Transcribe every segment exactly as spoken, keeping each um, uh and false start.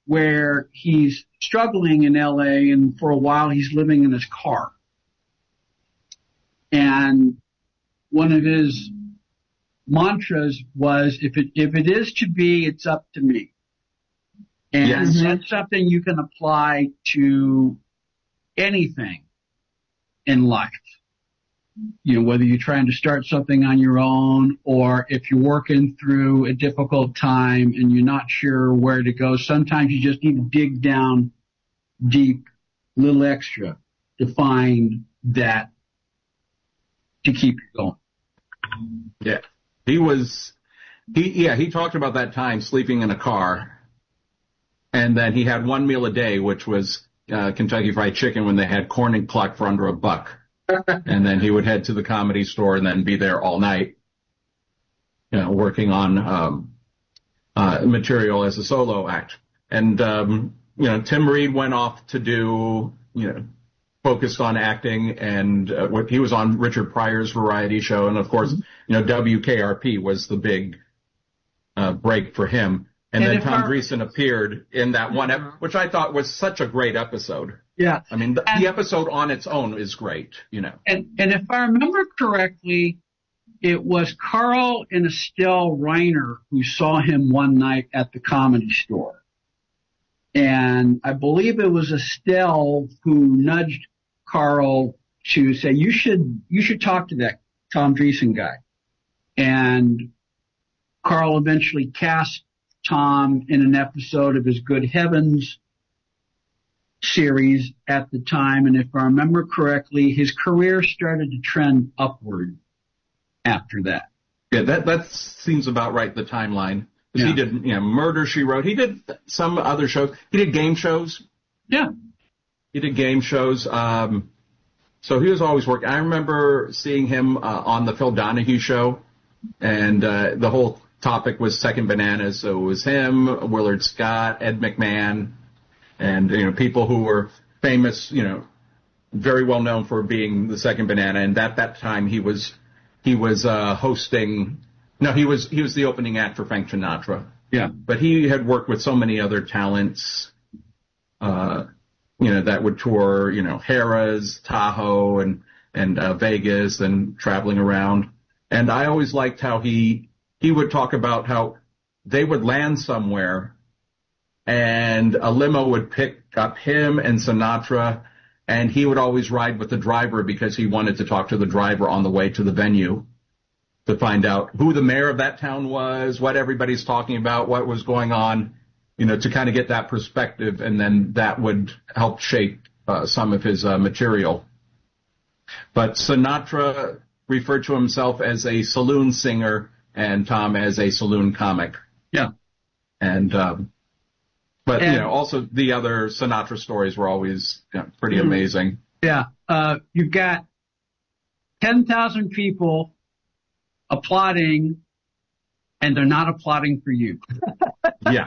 where he's struggling in L A, and for a while he's living in his car. And one of his mantras was, if it, if it is to be, it's up to me. And yes. That's something you can apply to anything in life. You know, whether you're trying to start something on your own, or if you're working through a difficult time and you're not sure where to go, sometimes you just need to dig down deep, a little extra, to find that, to keep you going. Yeah. He was, he, yeah, he talked about that time sleeping in a car, and then he had one meal a day, which was uh, Kentucky Fried Chicken when they had corn and cluck for under a buck. And then he would head to the Comedy Store and then be there all night, you know, working on um, uh, material as a solo act. And, um, you know, Tim Reed went off to do, you know, focused on acting, and uh, what he was on Richard Pryor's variety show. And, of course, you know, W K R P was the big uh, break for him. And, and then Tom Dreesen appeared in that one, ep- which I thought was such a great episode. Yeah. I mean, the, the episode on its own is great, you know. And, and if I remember correctly, it was Carl and Estelle Reiner who saw him one night at the Comedy Store. And I believe it was Estelle who nudged Carl to say, you should, you should talk to that Tom Dreesen guy. And Carl eventually cast Tom in an episode of his Good Heavens series at the time, and if I remember correctly, his career started to trend upward after that. Yeah, that that seems about right, the timeline. Yeah. He did, you know, Murder, She Wrote. He did some other shows. He did game shows. Yeah. He did game shows. Um, so he was always working. I remember seeing him uh, on the Phil Donahue show, and uh, the whole topic was Second Bananas. So it was him, Willard Scott, Ed McMahon, and, you know, people who were famous, you know, very well known for being the Second Banana. And at that time, he was, he was, uh, hosting, no, he was, he was the opening act for Frank Sinatra. Yeah. But he had worked with so many other talents, uh, you know, that would tour, you know, Harrah's, Tahoe, and, and, uh, Vegas, and traveling around. And I always liked how he, he would talk about how they would land somewhere, and a limo would pick up him and Sinatra, and he would always ride with the driver because he wanted to talk to the driver on the way to the venue to find out who the mayor of that town was, what everybody's talking about, what was going on, you know, to kind of get that perspective, and then that would help shape uh, some of his uh, material. But Sinatra referred to himself as a saloon singer, and Tom as a saloon comic. Yeah. And, um, But, and, you know, also the other Sinatra stories were always, you know, pretty mm-hmm. amazing. Yeah. Uh, you've got ten thousand people applauding, and they're not applauding for you. Yeah.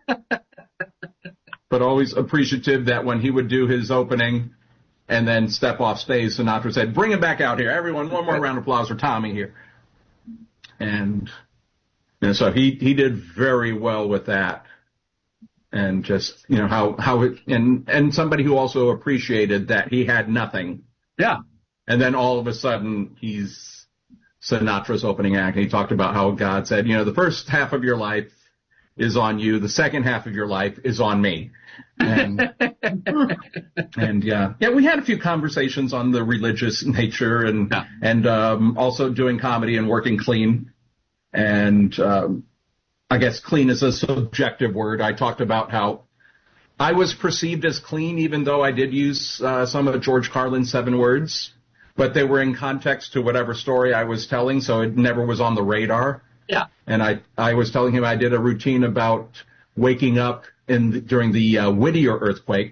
But always appreciative that when he would do his opening and then step off stage, Sinatra said, bring him back out here. Everyone, one more round of applause for Tommy here. And, you know, so he, he did very well with that. And just, you know, how, how it, and, and somebody who also appreciated that he had nothing. Yeah. And then all of a sudden he's Sinatra's opening act. And he talked about how God said, you know, the first half of your life is on you. The second half of your life is on me. And, and yeah, yeah, we had a few conversations on the religious nature, and, yeah. and, um, also doing comedy and working clean. And, um, I guess clean is a subjective word. I talked about how I was perceived as clean, even though I did use uh, some of George Carlin's seven words, but they were in context to whatever story I was telling, so it never was on the radar. Yeah. And I, I was telling him I did a routine about waking up in the, during the uh, Whittier earthquake,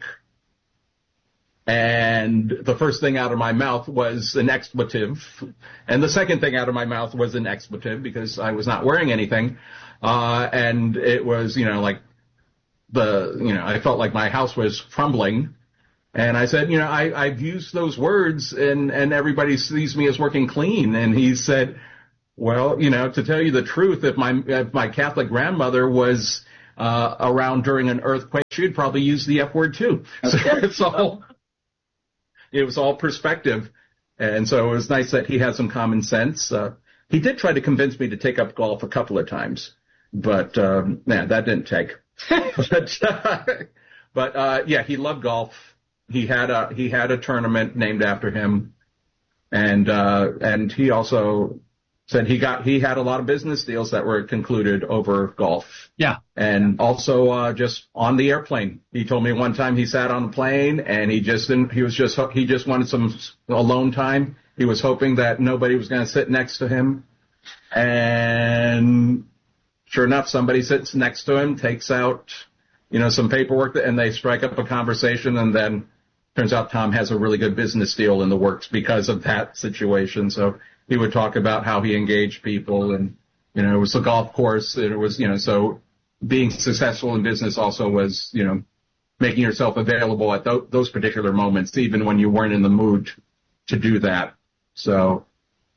and the first thing out of my mouth was an expletive, and the second thing out of my mouth was an expletive because I was not wearing anything. Uh, and it was, you know, like the, you know, I felt like my house was crumbling. And I said, you know, I, I've used those words, and, and everybody sees me as working clean. And he said, well, you know, to tell you the truth, if my, if my Catholic grandmother was, uh, around during an earthquake, she'd probably use the F word too. So it's all, it was all perspective. And so it was nice that he had some common sense. Uh, he did try to convince me to take up golf a couple of times, but, um, man, that didn't take. but, uh, but, uh, yeah, he loved golf. He had a, he had a tournament named after him. And, uh, and he also said he got, he had a lot of business deals that were concluded over golf. Yeah. And also, uh, just on the airplane. He told me one time he sat on the plane and he just didn't, he was just, he just wanted some alone time. He was hoping that nobody was going to sit next to him. And sure enough, somebody sits next to him, takes out, you know, some paperwork, and they strike up a conversation, and then turns out Tom has a really good business deal in the works because of that situation. So he would talk about how he engaged people, and, you know, it was a golf course. It was, you know, so being successful in business also was, you know, making yourself available at th- those particular moments, even when you weren't in the mood to do that. So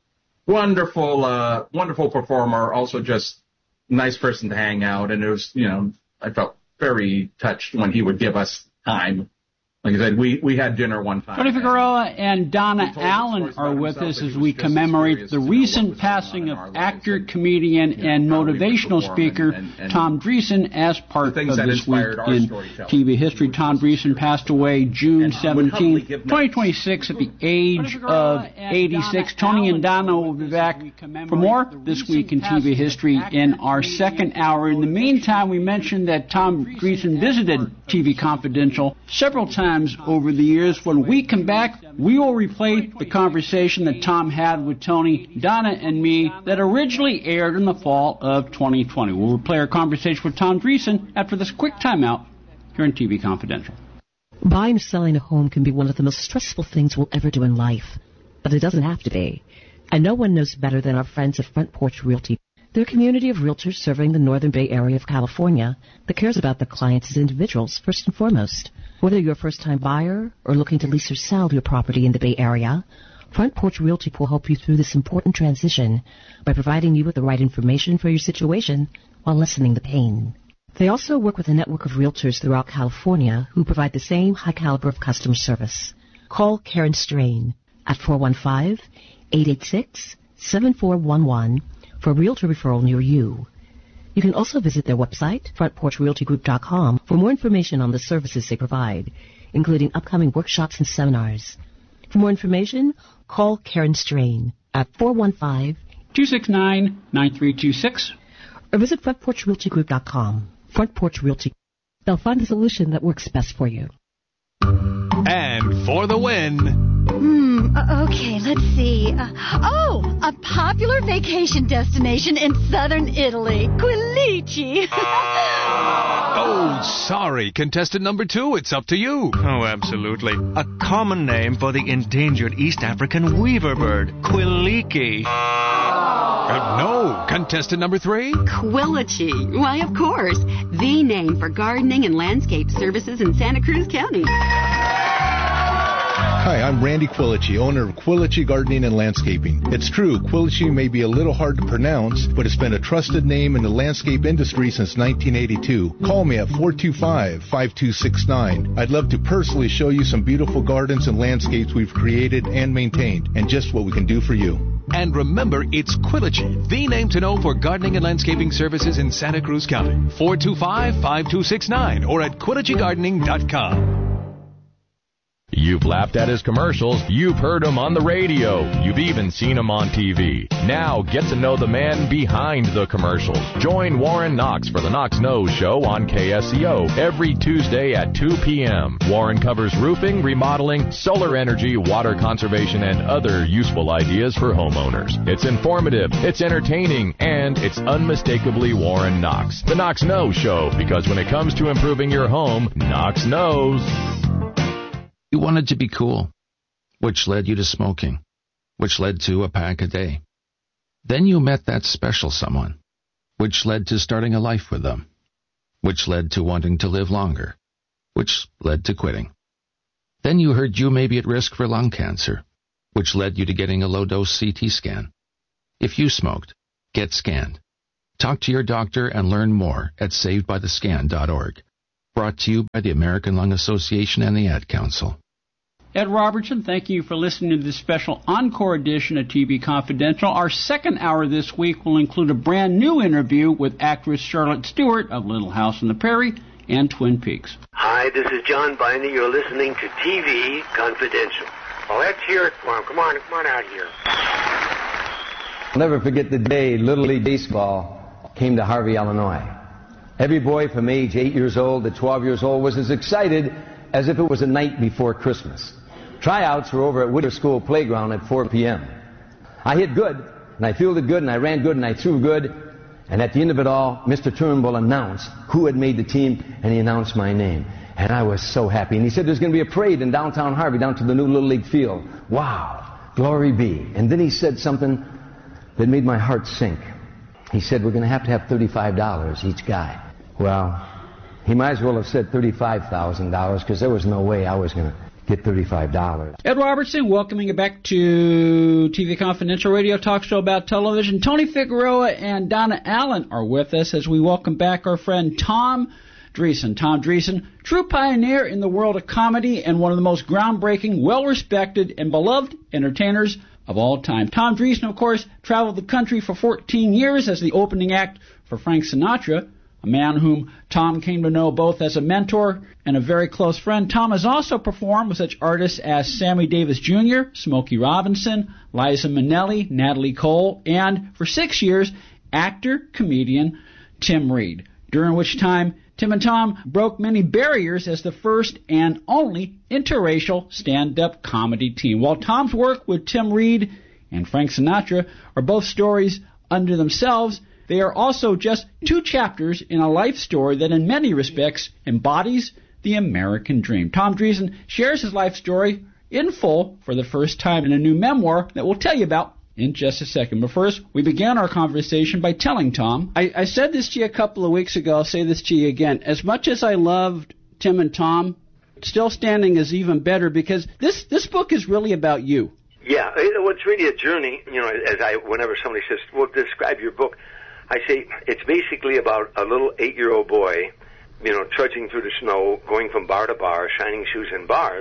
wonderful, uh, wonderful performer. Also just nice person to hang out. And it was, you know, I felt very touched when he would give us time. Like I said, we, we had dinner one time. Tony Figueroa and Donna Allen are with us as we commemorate the recent passing of actor, comedian, and motivational speaker Tom Dreesen as part of this week in T V history. Tom Dreesen passed away June seventeenth, twenty twenty-six at the age of eighty-six. Tony and Donna will be back for more this week in T V history in our second hour. In the meantime, we mentioned that Tom Dreesen visited T V Confidential several times over the years. When we come back, we will replay the conversation that Tom had with Tony, Donna, and me that originally aired in the fall of twenty twenty. We'll replay our conversation with Tom Dreesen after this quick timeout here in T V Confidential. Buying or selling a home can be one of the most stressful things we'll ever do in life, but it doesn't have to be. And no one knows better than our friends at Front Porch Realty. They're a community of realtors serving the Northern Bay Area of California that cares about their clients as individuals first and foremost. Whether you're a first-time buyer or looking to lease or sell your property in the Bay Area, Front Porch Realty will help you through this important transition by providing you with the right information for your situation while lessening the pain. They also work with a network of realtors throughout California who provide the same high caliber of customer service. Call Karen Strain at four one five, eight eight six, seven four one one for a realtor referral near you. You can also visit their website, front porch realty group dot com, for more information on the services they provide, including upcoming workshops and seminars. For more information, call Karen Strain at four one five, two six nine, nine three two six or visit front porch realty group dot com. Front Porch Realty. They'll find a solution that works best for you. And for the win... Hmm, uh, okay, let's see. Uh, oh, a popular vacation destination in southern Italy, Quilici. Oh, sorry, contestant number two, it's up to you. Oh, absolutely. A common name for the endangered East African weaver bird, Quiliki. Uh, no, contestant number three? Quilici. Why, of course. The name for gardening and landscape services in Santa Cruz County. Hi, I'm Randy Quilici, owner of Quilici Gardening and Landscaping. It's true, Quilici may be a little hard to pronounce, but it's been a trusted name in the landscape industry since nineteen eighty-two. Call me at four two five, five two six nine. I'd love to personally show you some beautiful gardens and landscapes we've created and maintained, and just what we can do for you. And remember, it's Quilici, the name to know for gardening and landscaping services in Santa Cruz County. four two five, five two six nine or at quilici gardening dot com. You've laughed at his commercials. You've heard him on the radio. You've even seen him on T V. Now get to know the man behind the commercials. Join Warren Knox for the Knox Knows Show on K S C O every Tuesday at two p.m. Warren covers roofing, remodeling, solar energy, water conservation, and other useful ideas for homeowners. It's informative, it's entertaining, and it's unmistakably Warren Knox. The Knox Knows Show, because when it comes to improving your home, Knox knows. You wanted to be cool, which led you to smoking, which led to a pack a day. Then you met that special someone, which led to starting a life with them, which led to wanting to live longer, which led to quitting. Then you heard you may be at risk for lung cancer, which led you to getting a low-dose C T scan. If you smoked, get scanned. Talk to your doctor and learn more at saved by the scan dot org. Brought to you by the American Lung Association and the Ad Council. Ed Robertson, thank you for listening to this special encore edition of T V Confidential. Our second hour this week will include a brand new interview with actress Charlotte Stewart of Little House on the Prairie and Twin Peaks. Hi, this is John Biney. You're listening to T V Confidential. Well, let's hear it for him. Come on, come on out here. I'll never forget the day Little League Baseball came to Harvey, Illinois. Every boy from age eight years old to twelve years old was as excited as if it was a night before Christmas. Tryouts were over at Whittier School Playground at four p.m. I hit good, and I fielded good, and I ran good, and I threw good. And at the end of it all, Mister Turnbull announced who had made the team, and he announced my name. And I was so happy. And he said there's going to be a parade in downtown Harvey down to the new Little League field. Wow, glory be. And then he said something that made my heart sink. He said, we're going to have to have thirty-five dollars each guy. Well, he might as well have said thirty-five thousand dollars because there was no way I was going to get thirty-five dollars. Ed Robertson, welcoming you back to T V Confidential Radio Talk Show about television. Tony Figueroa and Donna Allen are with us as we welcome back our friend Tom Dreesen. Tom Dreesen, true pioneer in the world of comedy and one of the most groundbreaking, well-respected, and beloved entertainers of all time. Tom Dreesen, of course, traveled the country for fourteen years as the opening act for Frank Sinatra, a man whom Tom came to know both as a mentor and a very close friend. Tom has also performed with such artists as Sammy Davis Junior, Smokey Robinson, Liza Minnelli, Natalie Cole, and, for six years, actor-comedian Tim Reed, during which time Tim and Tom broke many barriers as the first and only interracial stand-up comedy team. While Tom's work with Tim Reed and Frank Sinatra are both stories unto themselves, they are also just two chapters in a life story that in many respects embodies the American dream. Tom Dreesen shares his life story in full for the first time in a new memoir that we'll tell you about in just a second. But first, we began our conversation by telling Tom, I, I said this to you a couple of weeks ago, I'll say this to you again. As much as I loved Tim and Tom, Still Standing is even better because this, this book is really about you. Yeah, it, well, it's really a journey. You know, as I, whenever somebody says, well, describe your book, I say it's basically about a little eight-year-old boy, you know, trudging through the snow, going from bar to bar, shining shoes in bars,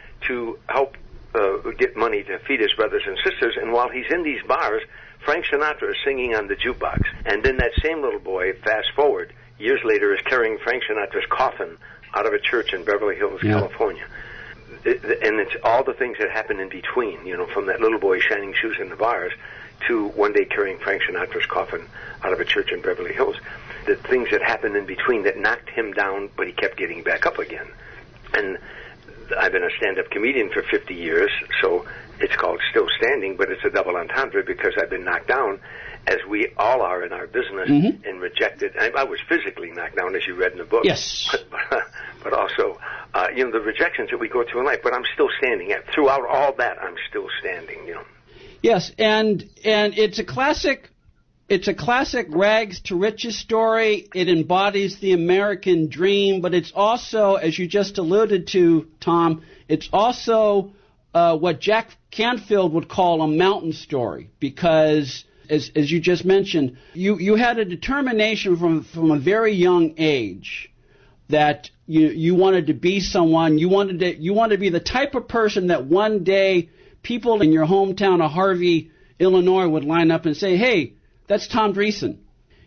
to help uh, get money to feed his brothers and sisters. And while he's in these bars, Frank Sinatra is singing on the jukebox. And then that same little boy, fast forward, years later, is carrying Frank Sinatra's coffin out of a church in Beverly Hills, yeah. California. It, and it's all the things that happen in between, you know, from that little boy shining shoes in the bars to one day carrying Frank Sinatra's coffin out of a church in Beverly Hills. The things that happened in between that knocked him down, but he kept getting back up again. And I've been a stand-up comedian for fifty years, so it's called Still Standing, but it's a double entendre because I've been knocked down, as we all are in our business, mm-hmm. and rejected. I, I was physically knocked down, as you read in the book. Yes. But, but also, uh, you know, the rejections that we go through in life, but I'm still standing. Throughout all that, I'm still standing, you know. Yes, and and it's a classic it's a classic rags to riches story. It embodies the American dream, but it's also, as you just alluded to, Tom, it's also uh, what Jack Canfield would call a mountain story, because as as you just mentioned, you, you had a determination from from a very young age that you you wanted to be someone, you wanted to you wanted to be the type of person that one day people in your hometown of Harvey, Illinois would line up and say, hey, that's Tom Dreesen.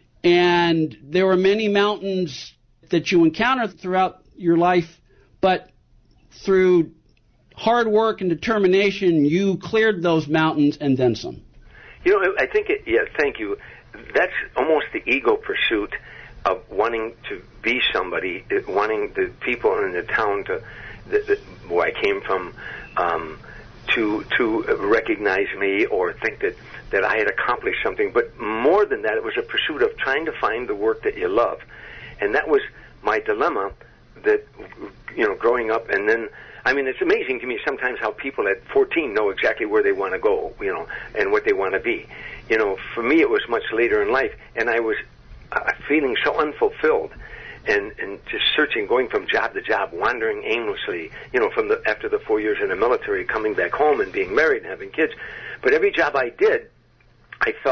And there were many mountains that you encountered throughout your life, but through hard work and determination, you cleared those mountains and then some. You know, I think, it, yeah, thank you. That's almost the ego pursuit of wanting to be somebody, wanting the people in the town to, the, the, where I came from, um, to to recognize me or think that, that I had accomplished something. But more than that, it was a pursuit of trying to find the work that you love. And that was my dilemma that, you know, growing up. And then, I mean, it's amazing to me sometimes how people at fourteen know exactly where they want to go, you know, and what they want to be. You know, for me, it was much later in life, and I was uh, feeling so unfulfilled. And, and just searching, going from job to job, wandering aimlessly, you know, from the after the four years in the military, coming back home and being married and having kids. But every job I did, I felt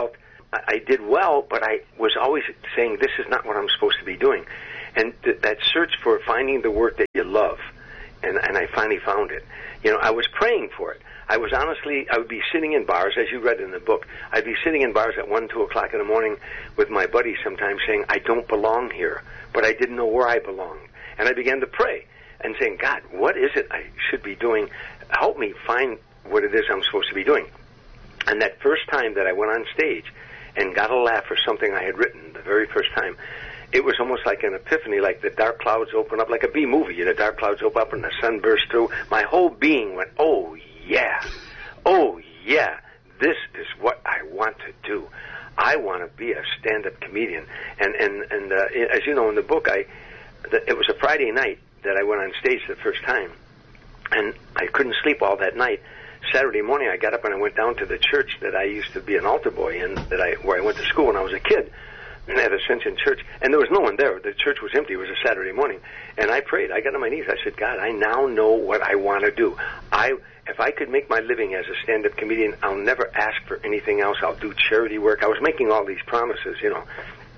I, I did well, but I was always saying, this is not what I'm supposed to be doing. And th- that search for finding the work that you love, and, and I finally found it. You know, I was praying for it. I was honestly, I would be sitting in bars, as you read in the book, I'd be sitting in bars at one, two o'clock in the morning with my buddies sometimes saying, I don't belong here, but I didn't know where I belonged. And I began to pray and saying, God, what is it I should be doing? Help me find what it is I'm supposed to be doing. And that first time that I went on stage and got a laugh for something I had written, the very first time, it was almost like an epiphany, like the dark clouds open up, like a B movie, you know, dark clouds open up and the sun burst through. My whole being went, oh, yeah, oh, yeah, this is what I want to do. I want to be a stand-up comedian. And, and, and uh, as you know, in the book, I the, it was a Friday night that I went on stage the first time, and I couldn't sleep all that night. Saturday morning, I got up and I went down to the church that I used to be an altar boy in, that I where I went to school when I was a kid, and at Ascension Church, and there was no one there. The church was empty. It was a Saturday morning, and I prayed. I got on my knees. I said, God, I now know what I want to do. I If I could make my living as a stand-up comedian, I'll never ask for anything else. I'll do charity work. I was making all these promises, you know.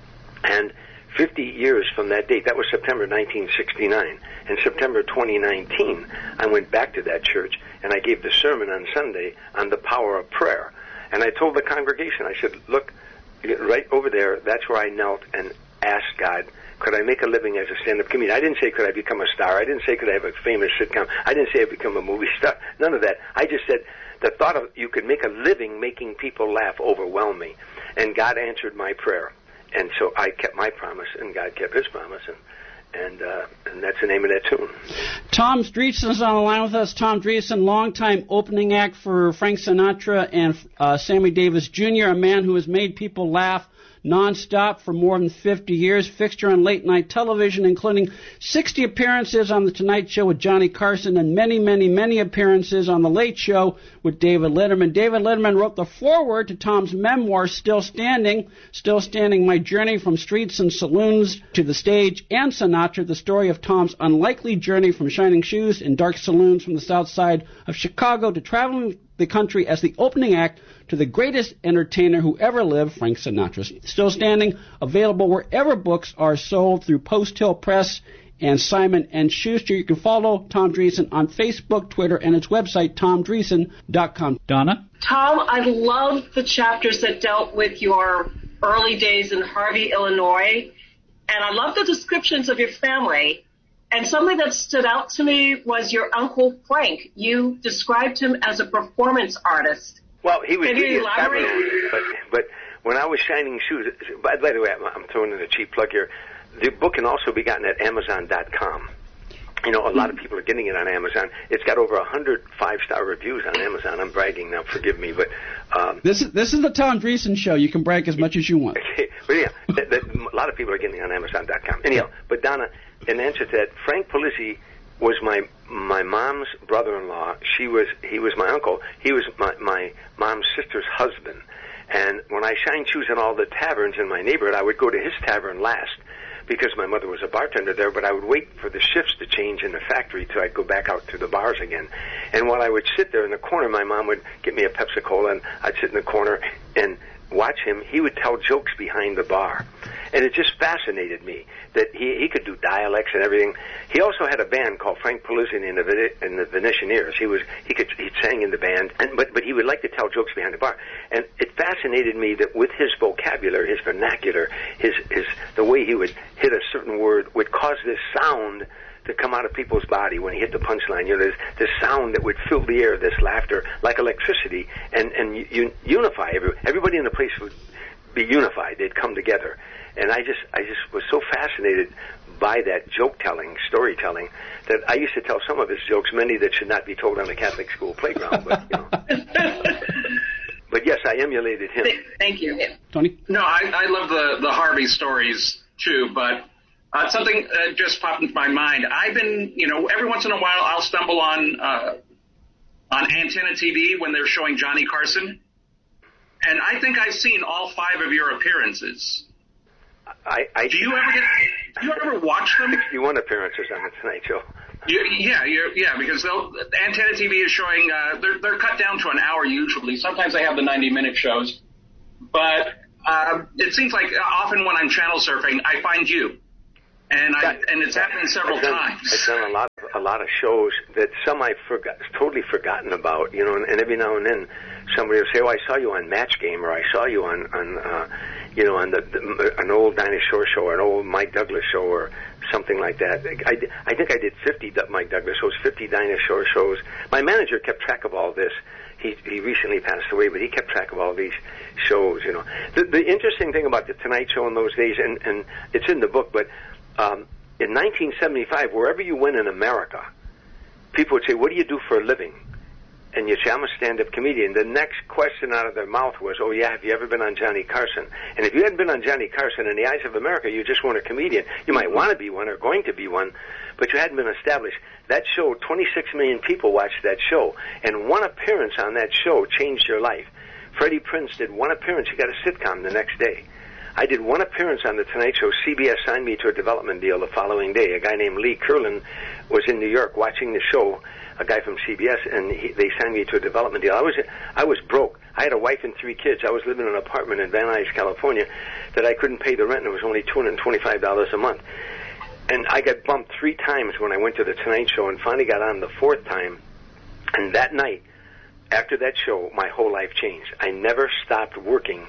And fifty years from that date, that was September nineteen sixty-nine. In September twenty nineteen, I went back to that church, and I gave the sermon on Sunday on the power of prayer. And I told the congregation, I said, look, right over there, that's where I knelt and asked God, could I make a living as a stand-up comedian? I didn't say, could I become a star? I didn't say, could I have a famous sitcom? I didn't say I'd become a movie star. None of that. I just said, the thought of you could make a living making people laugh overwhelmed me. And God answered my prayer. And so I kept my promise, and God kept his promise. And and, uh, and that's the name of that tune. Tom Dreesen is on the line with us. Tom Dreesen, longtime opening act for Frank Sinatra and uh, Sammy Davis Junior, a man who has made people laugh nonstop for more than fifty years, fixture on late-night television, including sixty appearances on The Tonight Show with Johnny Carson and many, many, many appearances on The Late Show with David Letterman. David Letterman wrote the foreword to Tom's memoir, Still Standing, Still Standing, My Journey from Streets and Saloons to the Stage and Sinatra, the story of Tom's unlikely journey from shining shoes in dark saloons from the south side of Chicago to traveling the country as the opening act to the greatest entertainer who ever lived, Frank Sinatra. Still Standing, available wherever books are sold through Post Hill Press and Simon and Schuster. You can follow Tom Dreesen on Facebook, Twitter, and his website, tom dreesen dot com. Donna? Tom, I loved the chapters that dealt with your early days in Harvey, Illinois, and I love the descriptions of your family. And something that stood out to me was your Uncle Frank. You described him as a performance artist. Well, he was Can you elaborate? But, but when I was shining shoes, by, by the way, I'm, I'm throwing in a cheap plug here. The book can also be gotten at amazon dot com. You know, a lot of people are getting it on Amazon. It's got over a hundred five-star reviews on Amazon. I'm bragging now, forgive me, but um, this is this is the Tom Dreesen show. You can brag as much as you want. But yeah, the, the, a lot of people are getting it on amazon dot com. Anyhow, but Donna, in answer to that, Frank Polizzi was my my mom's brother-in-law. She was he was my uncle. He was my my mom's sister's husband. And when I shined shoes in all the taverns in my neighborhood, I would go to his tavern last, because my mother was a bartender there, but I would wait for the shifts to change in the factory till I'd go back out to the bars again. And while I would sit there in the corner, my mom would get me a Pepsi-Cola, and I'd sit in the corner and watch him. He would tell jokes behind the bar. And it just fascinated me that he, he could do dialects and everything. He also had a band called Frank Polizzi and the, and the Venetianeers. He was he could he sang in the band, and but but he would like to tell jokes behind the bar. And it fascinated me that with his vocabulary, his vernacular, his his the way he would hit a certain word would cause this sound to come out of people's body when he hit the punchline. You know, there's this sound that would fill the air, this laughter, like electricity, and and you, unify every, everybody in the place would be unified. They'd come together. And I just, I just was so fascinated by that joke-telling, storytelling, that I used to tell some of his jokes, many that should not be told on a Catholic school playground. But, you know. But yes, I emulated him. Thank you. Tony? No, I, I love the, the Harvey stories, too, but uh, something uh, just popped into my mind. I've been, you know, every once in a while I'll stumble on uh, on Antenna T V when they're showing Johnny Carson, and I think I've seen all five of your appearances. I, I, do you ever get? Do you ever watch them? sixty-one appearances on the Tonight Show. You, yeah, you're, yeah, because they'll, Antenna T V is showing. Uh, they're they're cut down to an hour usually. Sometimes they have the ninety-minute shows, but uh, it seems like often when I'm channel surfing, I find you. And I and it's happened several I've done, times. I've done a lot, of, a lot of shows that some I've forgot, totally forgotten about, you know. And, and every now and then, somebody will say, "Oh, I saw you on Match Game," or "I saw you on, on uh, you know, on the, the an old Dinah Shore show, or an old Mike Douglas show, or something like that." I, I think I did fifty Mike Douglas shows, fifty Dinah Shore shows. My manager kept track of all this. He he recently passed away, but he kept track of all these shows, you know. The, the interesting thing about the Tonight Show in those days, and and it's in the book, but. Um, in nineteen seventy-five, wherever you went in America, people would say, "What do you do for a living?" And you'd say, "I'm a stand-up comedian." The next question out of their mouth was, "Oh, yeah, have you ever been on Johnny Carson?" And if you hadn't been on Johnny Carson, in the eyes of America, you just weren't a comedian. You might want to be one or going to be one, but you hadn't been established. That show, twenty-six million people watched that show, and one appearance on that show changed your life. Freddie Prinze did one appearance. He got a sitcom the next day. I did one appearance on The Tonight Show. C B S signed me to a development deal the following day. A guy named Lee Curlin was in New York watching the show, a guy from C B S, and he, they signed me to a development deal. I was I was broke. I had a wife and three kids. I was living in an apartment in Van Nuys, California, that I couldn't pay the rent, and it was only two hundred twenty-five dollars a month. And I got bumped three times when I went to The Tonight Show, and finally got on the fourth time. And that night, after that show, my whole life changed. I never stopped working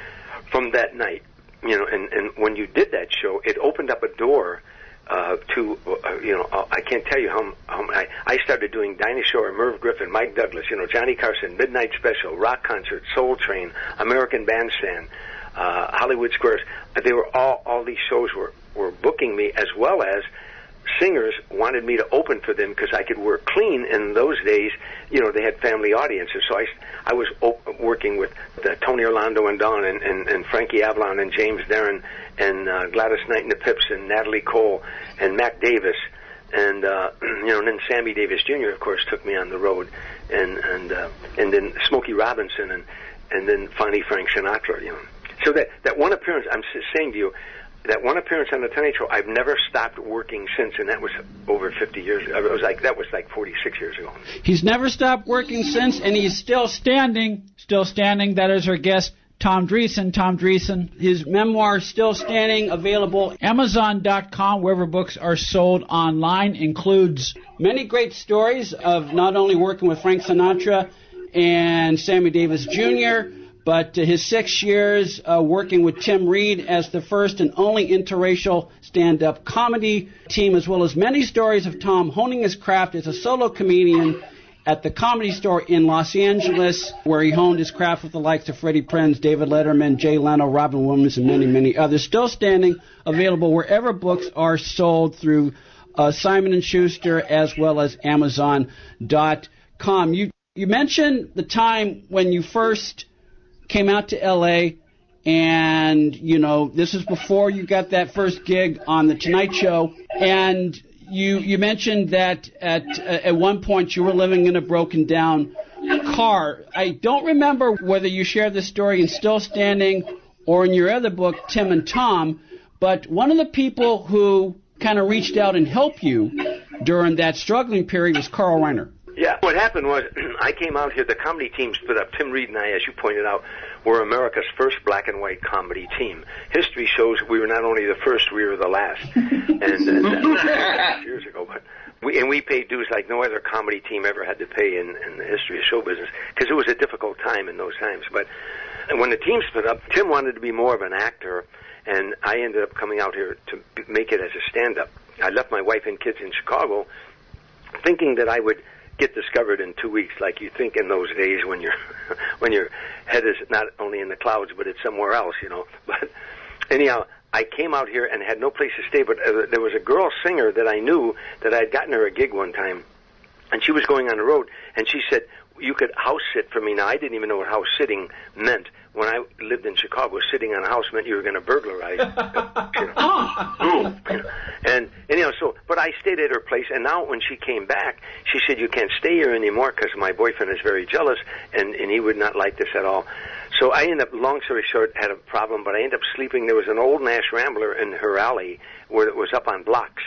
from that night. You know, and, and when you did that show, it opened up a door uh, to, uh, you know, uh, I can't tell you how, how I, I started doing Dinah Shore, Merv Griffin, Mike Douglas, you know, Johnny Carson, Midnight Special, Rock Concert, Soul Train, American Bandstand, uh, Hollywood Squares. They were all, all these shows were, were booking me, as well as singers wanted me to open for them because I could work clean. In those days, you know, they had family audiences. So I, I was op- working with the Tony Orlando and Dawn and, and, and Frankie Avalon and James Darren and uh, Gladys Knight and the Pips and Natalie Cole and Mac Davis. And, uh, you know, and then Sammy Davis Junior, of course, took me on the road. And, and, uh, and then Smokey Robinson and, and then finally Frank Sinatra, you know. So that, that one appearance, I'm saying to you, that one appearance on the Tonight Show, I've never stopped working since, and that was over fifty years ago. It was like, that was like forty-six years ago. He's never stopped working since, and he's still standing, still standing. That is our guest, Tom Dreesen. Tom Dreesen, his memoir, Still Standing, available Amazon dot com, wherever books are sold online, includes many great stories of not only working with Frank Sinatra and Sammy Davis Junior, but uh, his six years uh, working with Tim Reed as the first and only interracial stand-up comedy team, as well as many stories of Tom honing his craft as a solo comedian at the Comedy Store in Los Angeles, where he honed his craft with the likes of Freddie Prinze, David Letterman, Jay Leno, Robin Williams, and many, many others. Still standing, available wherever books are sold, through uh, Simon and Schuster as well as Amazon dot com. You, you mentioned the time when you first came out to L A, and, you know, this is before you got that first gig on The Tonight Show, and you you mentioned that at uh, at one point you were living in a broken down car. I don't remember whether you shared this story in Still Standing or in your other book, Tim and Tom, but one of the people who kind of reached out and helped you during that struggling period was Carl Reiner. Yeah, what happened was I came out here, the comedy team split up. Tim Reed and I, as you pointed out, were America's first black and white comedy team. History shows we were not only the first, we were the last. and, and that was years ago, but we, and we paid dues like no other comedy team ever had to pay in, in the history of show business, because it was a difficult time in those times. But when the team split up, Tim wanted to be more of an actor, and I ended up coming out here to make it as a stand-up. I left my wife and kids in Chicago thinking that I would get discovered in two weeks, like you think in those days when your when your head is not only in the clouds but it's somewhere else, you know. But anyhow, I came out here and had no place to stay. But uh, there was a girl singer that I knew that I had gotten her a gig one time, and she was going on the road, and she said, "You could house sit for me." Now I didn't even know what house sitting meant. When I lived in Chicago, sitting on a house meant you were going to burglarize. You know. And anyhow, so, but I stayed at her place, and now when she came back, she said, "You can't stay here anymore because my boyfriend is very jealous, and, and he would not like this at all." So I ended up, long story short, had a problem, but I ended up sleeping. There was an old Nash Rambler in her alley where it was up on blocks.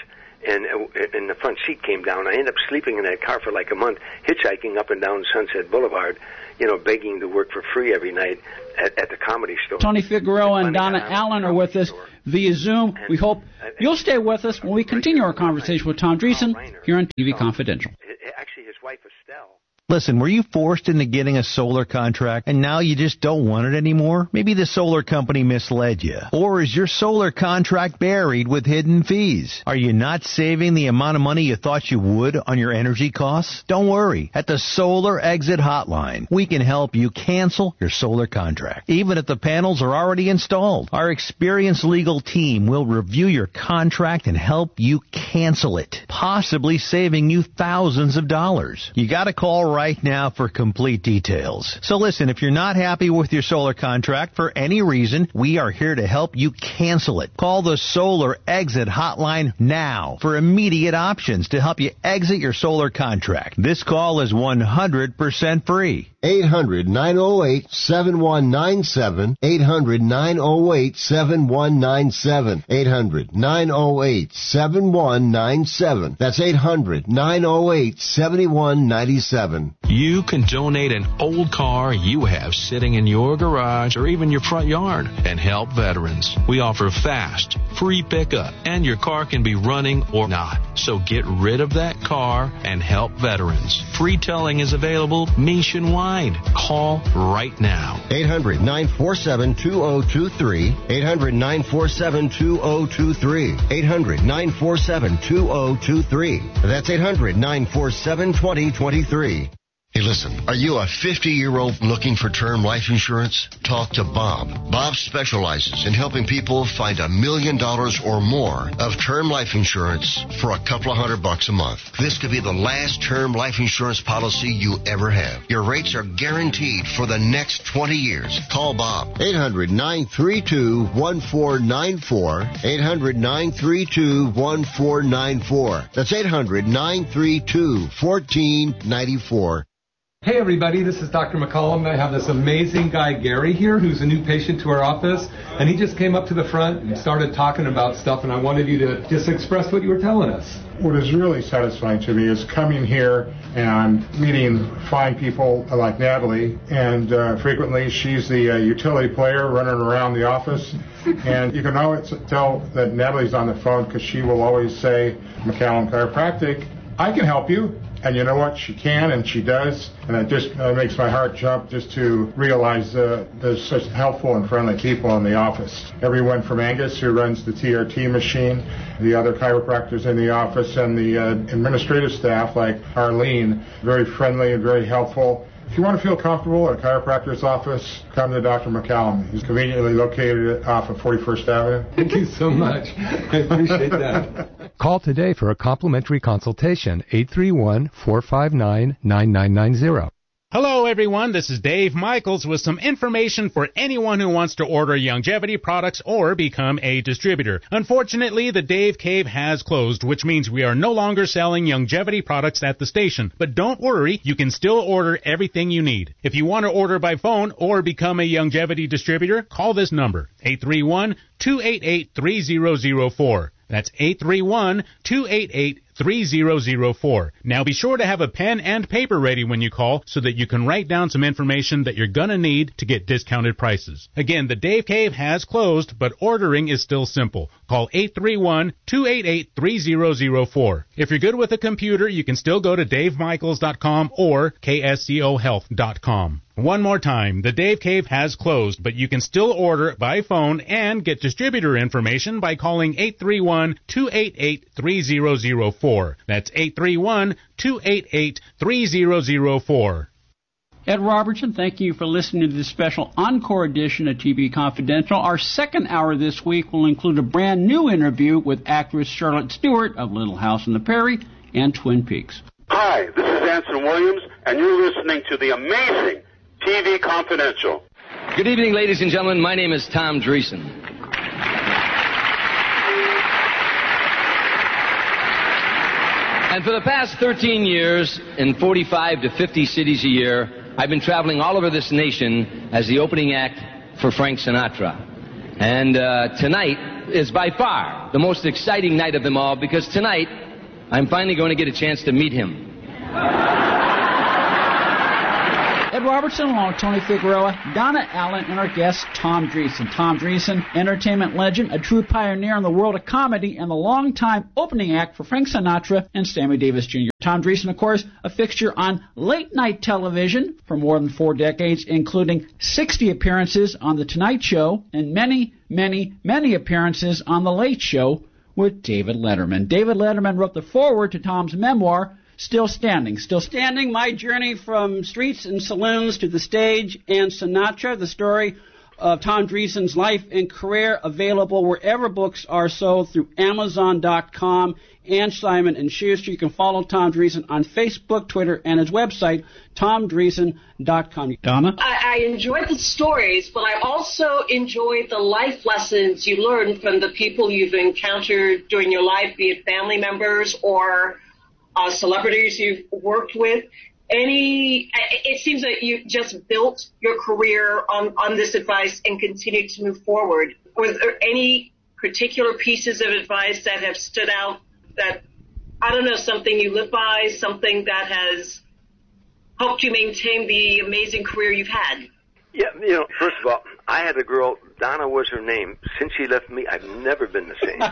and uh, and the front seat came down. I ended up sleeping in that car for like a month, hitchhiking up and down Sunset Boulevard, you know, begging to work for free every night at, at the Comedy Store. Tony Figueroa and Donna Allen are with us via Zoom. We hope you'll stay with us when we continue our conversation with Tom Dreesen here on T V Confidential. Actually, his wife Estelle. Listen, were you forced into getting a solar contract and now you just don't want it anymore? Maybe the solar company misled you. Or is your solar contract buried with hidden fees? Are you not saving the amount of money you thought you would on your energy costs? Don't worry. At the Solar Exit Hotline, we can help you cancel your solar contract, even if the panels are already installed. Our experienced legal team will review your contract and help you cancel it, possibly saving you thousands of dollars. You gotta call right now for complete details. So listen, if you're not happy with your solar contract for any reason, we are here to help you cancel it. Call the Solar Exit Hotline now for immediate options to help you exit your solar contract. This call is one hundred percent free. eight hundred, nine oh eight, seven one nine seven. eight hundred, nine oh eight, seven one nine seven. eight hundred, nine oh eight, seven one nine seven. That's eight hundred, nine oh eight, seven one nine seven. You can donate an old car you have sitting in your garage or even your front yard and help veterans. We offer fast, free pickup, and your car can be running or not. So get rid of that car and help veterans. Free towing is available nationwide. Call right now. eight hundred, nine four seven, two oh two three. eight hundred, nine four seven, two oh two three. eight hundred, nine four seven, two oh two three. That's eight hundred, nine four seven, two oh two three. Hey, listen, are you a fifty-year-old looking for term life insurance? Talk to Bob. Bob specializes in helping people find a million dollars or more of term life insurance for a couple of hundred bucks a month. This could be the last term life insurance policy you ever have. Your rates are guaranteed for the next twenty years. Call Bob. eight hundred, nine three two, one four nine four. eight hundred, nine three two, one four nine four. That's eight hundred, nine three two, one four nine four. Hey everybody, this is Doctor McCollum. I have this amazing guy, Gary, here, who's a new patient to our office, and he just came up to the front and started talking about stuff, and I wanted you to just express what you were telling us. What is really satisfying to me is coming here and meeting fine people like Natalie, and uh, frequently she's the uh, utility player running around the office, and you can always tell that Natalie's on the phone because she will always say, McCallum Chiropractic, I can help you. And you know what? She can, and she does. And it just uh, makes my heart jump just to realize uh, there's such helpful and friendly people in the office. Everyone from Angus, who runs the T R T machine, the other chiropractors in the office, and the uh, administrative staff like Arlene, very friendly and very helpful. If you want to feel comfortable at a chiropractor's office, come to Doctor McCallum. He's conveniently located off of forty-first Avenue. Thank you so much. I appreciate that. Call today for a complimentary consultation, eight three one, four five nine, nine nine nine zero. Hello, everyone. This is Dave Michaels with some information for anyone who wants to order Youngevity products or become a distributor. Unfortunately, the Dave Cave has closed, which means we are no longer selling Youngevity products at the station. But don't worry, you can still order everything you need. If you want to order by phone or become a Youngevity distributor, call this number, eight three one, two eight eight, three zero zero four. That's eight three one, two eight eight, three zero zero four. Now be sure to have a pen and paper ready when you call so that you can write down some information that you're going to need to get discounted prices. Again, the Dave Cave has closed, but ordering is still simple. Call eight three one, two eight eight, three zero zero four. If you're good with a computer, you can still go to dave michaels dot com or k s c o health dot com. One more time, the Dave Cave has closed, but you can still order by phone and get distributor information by calling eight three one, two eight eight, three zero zero four. That's eight three one, two eight eight, three zero zero four. Ed Robertson, thank you for listening to this special encore edition of T V Confidential. Our second hour this week will include a brand new interview with actress Charlotte Stewart of Little House on the Prairie and Twin Peaks. Hi, this is Anson Williams, and you're listening to the amazing T V Confidential. Good evening, ladies and gentlemen. My name is Tom Dreesen. And for the past thirteen years, in forty-five to fifty cities a year, I've been traveling all over this nation as the opening act for Frank Sinatra. And uh, tonight, is by far the most exciting night of them all because tonight I'm finally going to get a chance to meet him. Ed Robertson, along with Tony Figueroa, Donna Allen, and our guest, Tom Dreesen. Tom Dreesen, entertainment legend, a true pioneer in the world of comedy, and the longtime opening act for Frank Sinatra and Sammy Davis Junior Tom Dreesen, of course, a fixture on late-night television for more than four decades, including sixty appearances on The Tonight Show and many, many, many appearances on The Late Show with David Letterman. David Letterman wrote the foreword to Tom's memoir, Still Standing. Still Standing, my journey from streets and saloons to the stage and Sinatra, the story of Tom Dreesen's life and career, available wherever books are sold through Amazon dot com and Simon and Schuster. You can follow Tom Dreesen on Facebook, Twitter, and his website, Tom Dreesen dot com. Donna? I, I enjoyed the stories, but I also enjoyed the life lessons you learned from the people you've encountered during your life, be it family members or Uh, celebrities you've worked with. Any, it seems that you just built your career on, on this advice and continue to move forward. Was there any particular pieces of advice that have stood out that, I don't know, something you live by, something that has helped you maintain the amazing career you've had? Yeah, you know, first of all, I had a girl, Donna was her name. Since she left me, I've never been the same.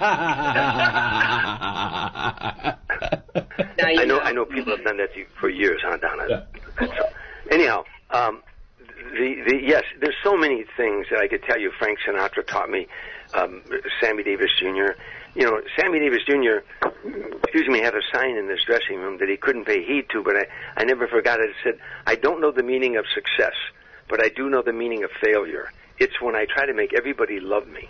I know, I know people have done that to you for years, huh, Donna? Yeah. So, anyhow, um, the, the, yes, there's so many things that I could tell you. Frank Sinatra taught me, um, Sammy Davis Junior You know, Sammy Davis Junior, excuse me, had a sign in this dressing room that he couldn't pay heed to, but I, I never forgot it. It said, I don't know the meaning of success, but I do know the meaning of failure. It's when I try to make everybody love me.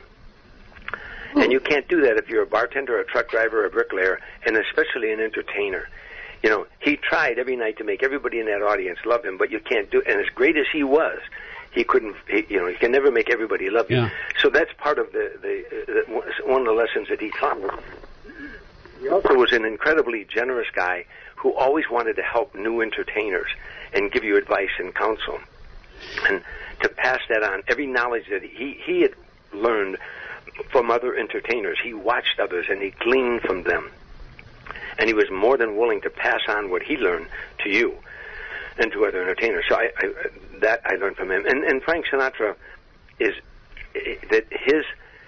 And you can't do that if you're a bartender, a truck driver, a bricklayer, and especially an entertainer. You know, he tried every night to make everybody in that audience love him, but you can't do. And as great as he was, he couldn't. He, you know, he can never make everybody love you. Yeah. So that's part of the, the, the one of the lessons that he taught me. He also was an incredibly generous guy who always wanted to help new entertainers and give you advice and counsel, and to pass that on. Every knowledge that he he had learned from other entertainers, he watched others and he gleaned from them, and he was more than willing to pass on what he learned to you and to other entertainers. So I, I that I learned from him. And, and Frank Sinatra is that his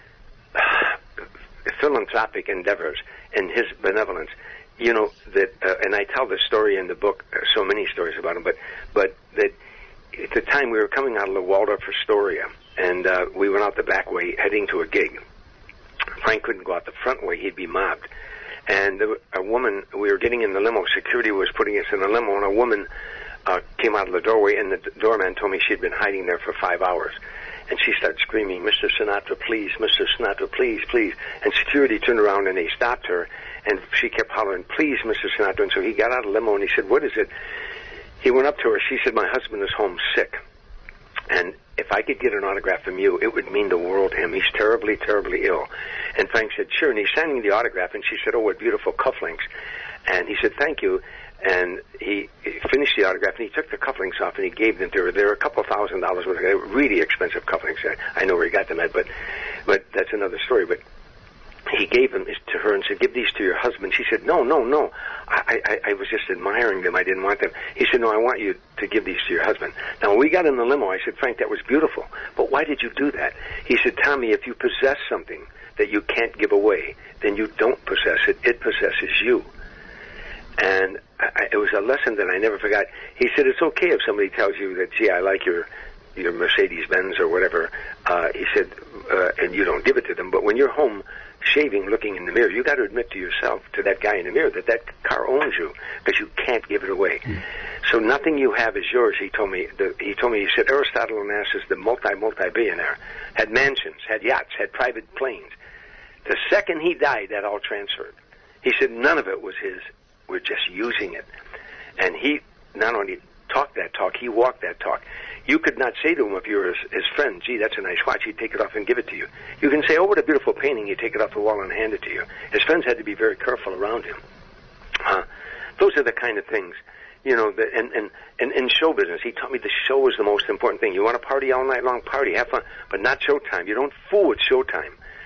uh, philanthropic endeavors and his benevolence. You know that, uh, and I tell this story in the book. Uh, so many stories about him, but but that at the time we were coming out of the Waldorf Astoria. And uh, we went out the back way heading to a gig. Frank couldn't go out the front way. He'd be mobbed. And there, a woman, we were getting in the limo. Security was putting us in the limo, and a woman uh, came out of the doorway, and the doorman told me she'd been hiding there for five hours. And she started screaming, Mister Sinatra, please, Mister Sinatra, please, please. And security turned around, and they stopped her, and she kept hollering, please, Mister Sinatra. And so he got out of the limo, and he said, what is it? He went up to her. She said, my husband is home sick. And if I could get an autograph from you, it would mean the world to him. He's terribly, terribly ill. And Frank said, sure. And he's signing the autograph. And she said, oh, what beautiful cufflinks. And he said, thank you. And he finished the autograph, and he took the cufflinks off, and he gave them to her. They were a couple of thousand dollars worth. They were really expensive cufflinks. I know where he got them at, but, but that's another story. But he gave them to her and said, give these to your husband. She said, no, no, no. I, I, I was just admiring them. I didn't want them. He said, no, I want you to give these to your husband. Now, when we got in the limo, I said, Frank, that was beautiful. But why did you do that? He said, Tommy, if you possess something that you can't give away, then you don't possess it. It possesses you. And I, it was a lesson that I never forgot. He said, it's okay if somebody tells you that, gee, I like your your Mercedes-Benz or whatever. Uh, he said, uh, and you don't give it to them. But when you're home shaving, looking in the mirror, you got to admit to yourself, to that guy in the mirror, that that car owns you, because you can't give it away. Mm. So nothing you have is yours. He told me. The, he told me. He said Aristotle Onassis, the multi multi billionaire, had mansions, had yachts, had private planes. The second he died, that all transferred. He said none of it was his. We're just using it. And he not only talked that talk, he walked that talk. You could not say to him, if you were his, his friend, gee, that's a nice watch, he'd take it off and give it to you. You can say, oh, what a beautiful painting, he'd take it off the wall and hand it to you. His friends had to be very careful around him. Uh, those are the kind of things, you know, that, and, and, and in show business, he taught me the show is the most important thing. You want to party all night long, party, have fun, but not showtime. You don't fool with showtime.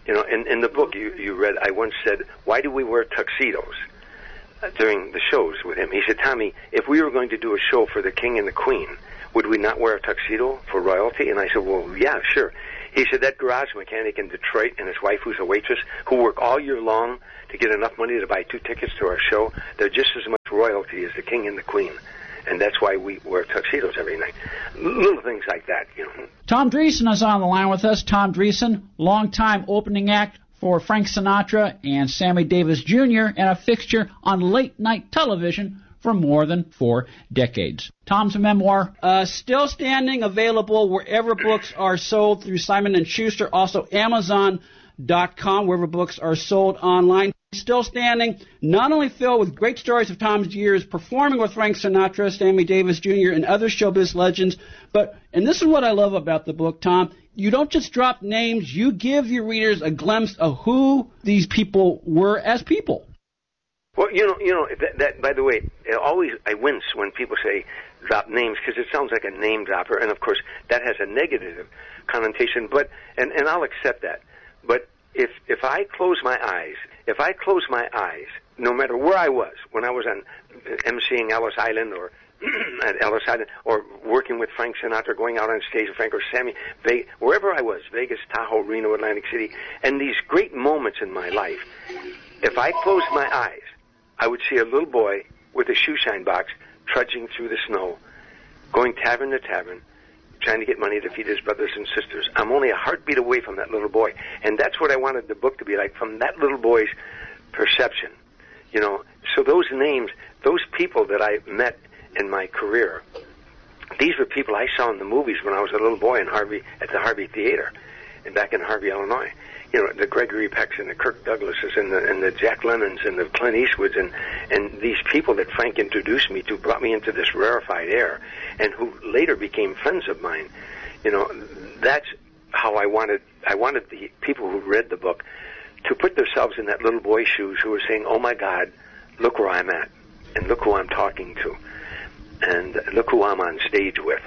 You know, in, in the book you, you read, I once said, why do we wear tuxedos uh, during the shows with him? He said, Tommy, if we were going to do a show for the king and the queen, would we not wear a tuxedo for royalty? And I said, well, yeah, sure. He said, that garage mechanic in Detroit and his wife, who's a waitress, who work all year long to get enough money to buy two tickets to our show, they're just as much royalty as the king and the queen. And that's why we wear tuxedos every night. Little things like that, you know. Tom Dreesen is on the line with us. Tom Dreesen, longtime opening act for Frank Sinatra and Sammy Davis Junior, and a fixture on late-night television for more than four decades. Tom's memoir, uh, still standing, available wherever books are sold through Simon and Schuster, also Amazon dot com, wherever books are sold online. Still standing, not only filled with great stories of Tom's years performing with Frank Sinatra, Sammy Davis Junior, and other showbiz legends, but, and this is what I love about the book, Tom, you don't just drop names, you give your readers a glimpse of who these people were as people. Well, you know, you know that, that by the way, it always I wince when people say drop names because it sounds like a name dropper, and of course that has a negative connotation. But and, and I'll accept that. But if if I close my eyes, if I close my eyes, no matter where I was, when I was on emceeing Ellis Island or at Ellis Island, or working with Frank Sinatra, going out on stage with Frank or Sammy, Ve- wherever I was, Vegas, Tahoe, Reno, Atlantic City, and these great moments in my life, if I closed my eyes, I would see a little boy with a shoe shine box trudging through the snow, going tavern to tavern, trying to get money to feed his brothers and sisters. I'm only a heartbeat away from that little boy. And that's what I wanted the book to be like, from that little boy's perception. You know, so those names, those people that I met in my career, these were people I saw in the movies when I was a little boy in Harvey, at the Harvey Theater, and back in Harvey, Illinois. You know, the Gregory Pecks and the Kirk Douglases and the, and the Jack Lemmons and the Clint Eastwoods and, and these people that Frank introduced me to, brought me into this rarefied air, and who later became friends of mine. You know, that's how I wanted, I wanted the people who read the book to put themselves in that little boy's shoes who were saying, oh my God, look where I'm at, and look who I'm talking to, and look who I'm on stage with.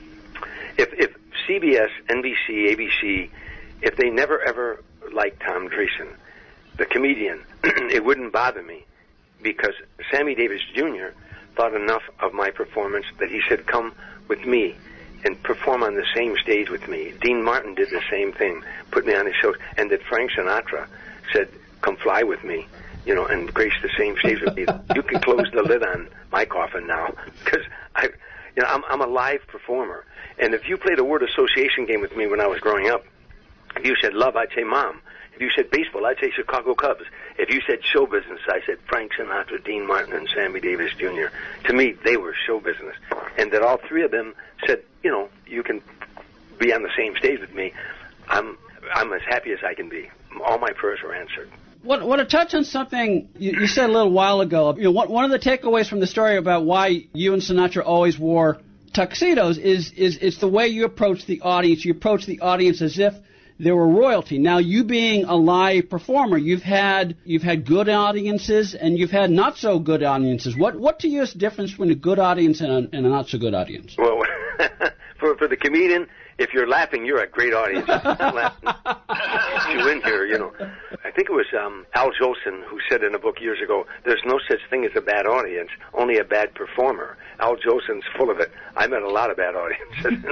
If, if C B S, N B C, A B C, if they never ever liked Tom Dreesen, the comedian, it wouldn't bother me, because Sammy Davis Junior thought enough of my performance that he said, come with me and perform on the same stage with me. Dean Martin did the same thing, put me on his shows, and that Frank Sinatra said, come fly with me, you know, and grace the same stage with me. You can close the lid on my coffin now, because I, you know, I'm, I'm a live performer. And if you played a word association game with me when I was growing up, if you said love, I'd say mom. If you said baseball, I'd say Chicago Cubs. If you said show business, I said Frank Sinatra, Dean Martin, and Sammy Davis Junior To me, they were show business. And that all three of them said, you know, you can be on the same stage with me. I'm I'm as happy as I can be. All my prayers were answered. Want, want to touch on something you, you said a little while ago. You know, one, one of the takeaways from the story about why you and Sinatra always wore tuxedos is, is it's the way you approach the audience. You approach the audience as if they were royalty. Now, you being a live performer, you've had you've had good audiences and you've had not so good audiences. What what to you is the difference between a good audience and a, and a not so good audience? Well, for for the comedian, if you're laughing, you're a great audience. If you're not laughing, it's you in here, you know. I think it was um, Al Jolson who said in a book years ago, there's no such thing as a bad audience, only a bad performer. Al Jolson's full of it. I met a lot of bad audiences.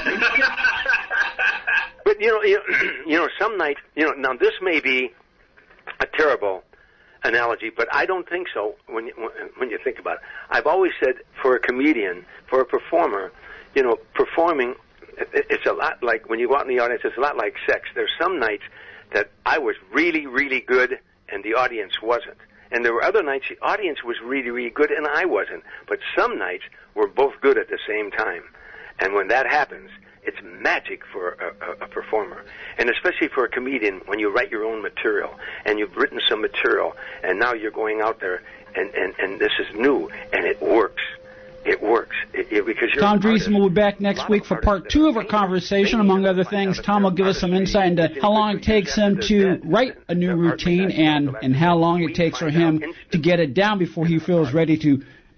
But, you know, you know, you know, some nights, you know, now this may be a terrible analogy, but I don't think so when you, when you think about it. I've always said for a comedian, for a performer, you know, performing, it's a lot like, when you go out in the audience, it's a lot like sex. There's some nights that I was really, really good and the audience wasn't. And there were other nights the audience was really, really good and I wasn't. But some nights we're both good at the same time. And when that happens, it's magic for a, a, a performer. And especially for a comedian, when you write your own material and you've written some material and now you're going out there and, and, and this is new and it works. It works. It, it, because you're Tom Dreesen will be back next week for part two of our conversation. Among other things, Tom will give us some insight into how long it takes him to write a new routine and, and how long it takes for him to get it down before he feels ready to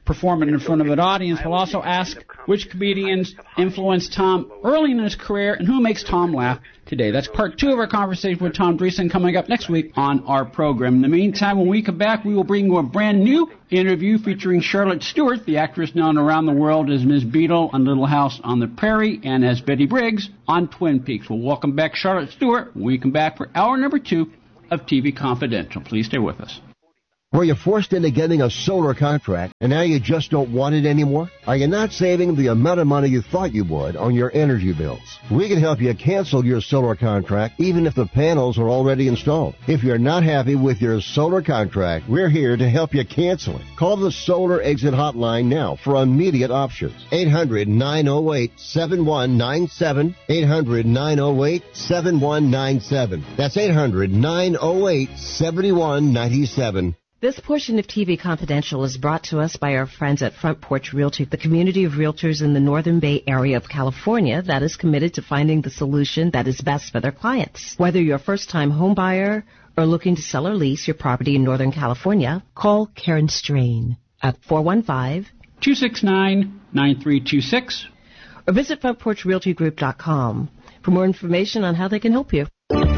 performing in front of an audience. We'll also ask which comedians influenced Tom early in his career and who makes Tom laugh today. That's part two of our conversation with Tom Dreesen coming up next week on our program. In the meantime, when we come back, we will bring you a brand new interview featuring Charlotte Stewart, the actress known around the world as Miz Beadle on Little House on the Prairie and as Betty Briggs on Twin Peaks. We'll welcome back Charlotte Stewart when we come back for hour number two of T V Confidential. Please stay with us. Were you forced into getting a solar contract and now you just don't want it anymore? Are you not saving the amount of money you thought you would on your energy bills? We can help you cancel your solar contract even if the panels are already installed. If you're not happy with your solar contract, we're here to help you cancel it. Call the Solar Exit Hotline now for immediate options. eight hundred, nine oh eight, seven one nine seven. eight hundred, nine oh eight, seven one nine seven. That's eight hundred, nine oh eight, seven one nine seven. This portion of T V Confidential is brought to us by our friends at Front Porch Realty, the community of realtors in the Northern Bay area of California that is committed to finding the solution that is best for their clients. Whether you're a first-time home buyer or looking to sell or lease your property in Northern California, call Karen Strain at four one five, two six nine, nine three two six or visit front porch realty group dot com for more information on how they can help you.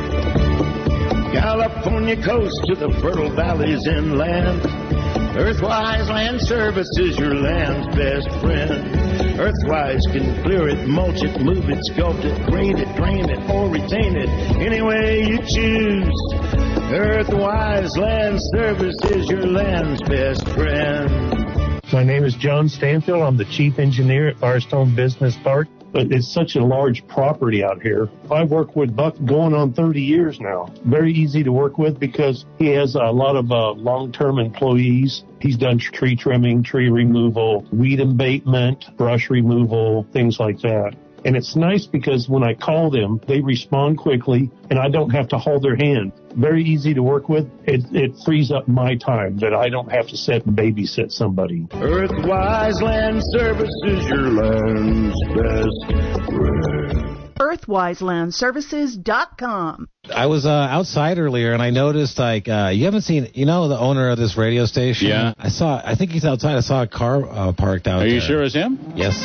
California coast to the fertile valleys inland. Earthwise Land Services, your land's best friend. Earthwise can clear it, mulch it, move it, sculpt it, green it, drain it, or retain it, any way you choose. Earthwise Land Services, your land's best friend. My name is John Stanfield. I'm the chief engineer at Firestone Business Park. But it's such a large property out here. I've worked with Buck going on thirty years now. Very easy to work with because he has a lot of uh, long-term employees. He's done tree trimming, tree removal, weed abatement, brush removal, things like that. And it's nice because when I call them, they respond quickly, and I don't have to hold their hand. Very easy to work with. It, it frees up my time that I don't have to sit and babysit somebody. Earthwise Land Services, your land's best friend. Earthwise Land Services dot com. I was uh, outside earlier and I noticed, like, uh, you haven't seen, you know, the owner of this radio station? Yeah. I saw, I think he's outside. I saw a car uh, parked out Are there. you sure it's him? Yes.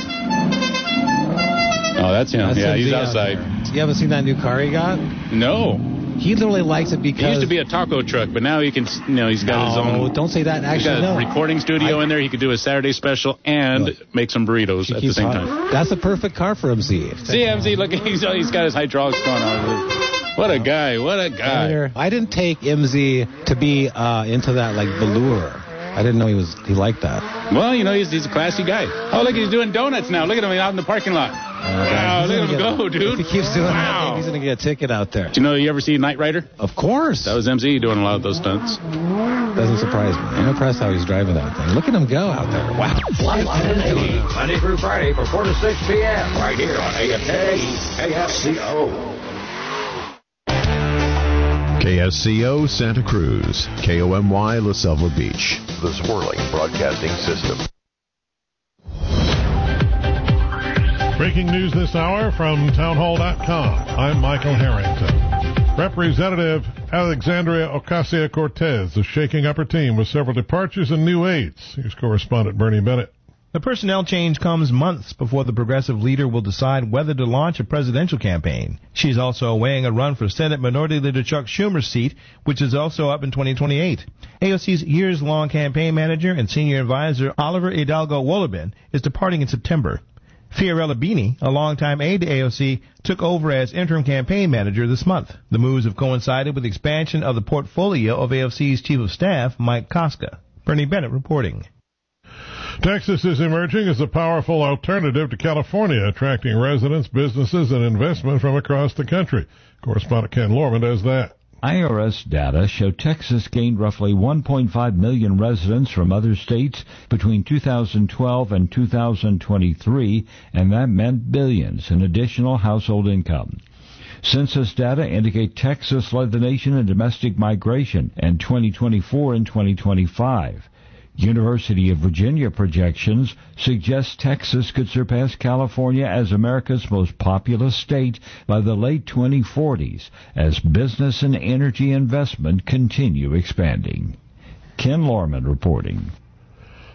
Oh, that's him. That's yeah, him he's out outside. there. You haven't seen that new car he got? No. He literally likes it because... He used to be a taco truck, but now he can, you know, he's got no, his own... No, don't say that. Actually, he's got no. a recording studio I, in there. He could do a Saturday special and Look, make some burritos at the same hot. time. That's the perfect car for M Z. See, M Z, look, he's, he's got his hydraulics going on. What a guy. What a guy. I didn't take M Z to be uh, into that, like, velour. I didn't know he was he liked that. Well, you know, he's, he's a classy guy. Oh, look, he's doing donuts now. Look at him out in the parking lot. Uh, wow, look at him go, dude. If he keeps doing wow. that, he's going to get a ticket out there. Do you know, you ever see Knight Rider? Of course. That was M Z doing a lot of those stunts. Doesn't surprise me. I'm impressed how he's driving that thing. Look at him go out there. Wow. Flight ten eighty, Monday through Friday from four to six p.m. right here on A M K S C O. K S C O Santa Cruz, K O M Y La Selva Beach. The Swirling Broadcasting System. Breaking news this hour from townhall dot com. I'm Michael Harrington. Representative Alexandria Ocasio-Cortez is shaking up her team with several departures and new aides. Here's correspondent Bernie Bennett. The personnel change comes months before the progressive leader will decide whether to launch a presidential campaign. She's also weighing a run for Senate Minority Leader Chuck Schumer's seat, which is also up in twenty twenty-eight. A O C's years-long campaign manager and senior advisor Oliver Hidalgo Wolobin is departing in September. Fiorella Bini, a longtime aide to A O C, took over as interim campaign manager this month. The moves have coincided with the expansion of the portfolio of A O C's chief of staff, Mike Koska. Bernie Bennett reporting. Texas is emerging as a powerful alternative to California, attracting residents, businesses, and investment from across the country. Correspondent Ken Lorman does that. I R S data show Texas gained roughly one point five million residents from other states between two thousand twelve and two thousand twenty-three, and that meant billions in additional household income. Census data indicate Texas led the nation in domestic migration in twenty twenty-four and twenty twenty-five. University of Virginia projections suggest Texas could surpass California as America's most populous state by the late twenty forties as business and energy investment continue expanding. Ken Lorman reporting.